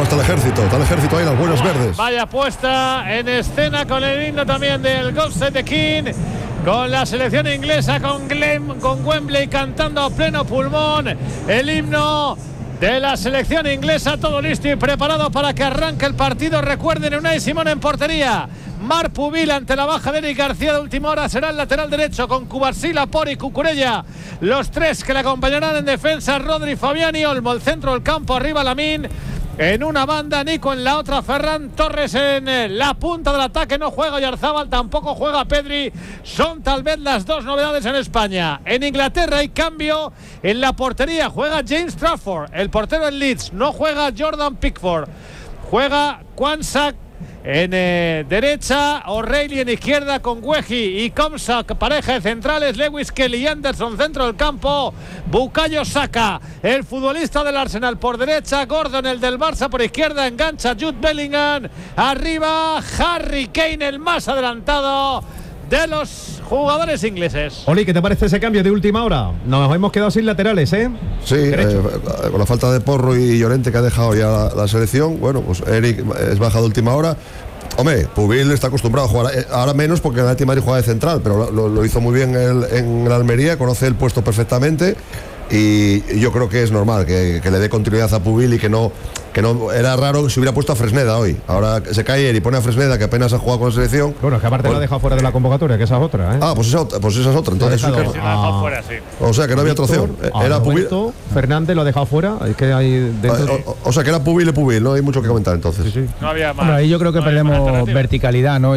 está el ejército ahí, las buenas verdes. Vaya puesta en escena con el himno también del God Save the King, con la selección inglesa, con Wembley cantando a pleno pulmón el himno de la selección inglesa. Todo listo y preparado para que arranque el partido. Recuerden, Unai Simón en portería, Marc Pubil ante la baja de Eric García de última hora será el lateral derecho, con Cubarsí, Laporte y Cucurella los tres que le acompañarán en defensa. Rodri, Fabián y Olmo, el centro del campo, arriba Lamine en una banda, Nico en la otra, Ferran Torres en la punta del ataque. No juega Oyarzabal, tampoco juega Pedri. Son tal vez las dos novedades en España. En Inglaterra hay cambio en la portería, juega James Trafford, el portero en Leeds. No juega Jordan Pickford, juega Quansah en derecha, O'Reilly en izquierda con Wehi y Komsa, pareja de centrales, Lewis Kelly y Anderson centro del campo, Bukayo Saka, el futbolista del Arsenal por derecha, Gordon el del Barça por izquierda, engancha Jude Bellingham, arriba Harry Kane, el más adelantado de los jugadores ingleses. Oli, ¿qué te parece ese cambio de última hora? Nos hemos quedado sin laterales, ¿eh? Sí, con la falta de Porro y Llorente que ha dejado ya la selección. Bueno, pues Eric es bajado de última hora. Hombre, Pubil está acostumbrado a jugar, ahora menos porque el Atlético de Madrid juega de central, pero lo hizo muy bien en la Almería, conoce el puesto perfectamente. Y yo creo que es normal que le dé continuidad a Pubil y que no era raro que se hubiera puesto a Fresneda hoy. Ahora se cae y pone a Fresneda, que apenas ha jugado con la selección. Bueno, es que aparte lo ha dejado fuera de la convocatoria, que esa es otra, ¿eh? Ah, pues esa es otra. Entonces, fuera, sí. O sea que no había otra opción. Era Pubil. Fernández lo ha dejado fuera. Es que hay o sea que era Pubil y Pubil, no hay mucho que comentar entonces. Sí. No había más. Bueno, ahí yo creo que perdemos verticalidad, ¿no?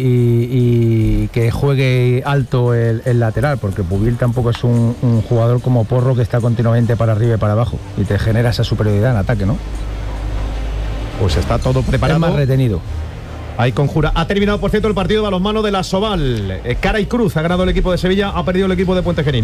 Y que juegue alto el lateral, porque Pubil tampoco es un jugador como Porro que está continuamente para arriba y para abajo y te genera esa superioridad en ataque, ¿no? Pues está todo preparado. Es más retenido. Ahí conjura. Ha terminado, por cierto, el partido de balonmano de la Soval. Cara y cruz. Ha ganado el equipo de Sevilla, ha perdido el equipo de Puente Genil.